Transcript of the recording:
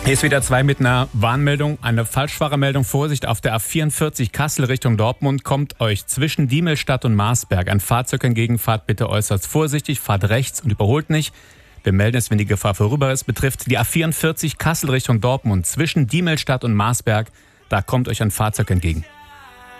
Hier ist wieder 2 mit einer Warnmeldung, eine Falschfahrermeldung. Vorsicht, auf der A44 Kassel Richtung Dortmund kommt euch zwischen Diemelstadt und Marsberg ein Fahrzeug entgegen. Fahrt bitte äußerst vorsichtig, fahrt rechts und überholt nicht. Wir melden es, wenn die Gefahr vorüber ist. Betrifft die A44 Kassel Richtung Dortmund zwischen Diemelstadt und Marsberg. Da kommt euch ein Fahrzeug entgegen.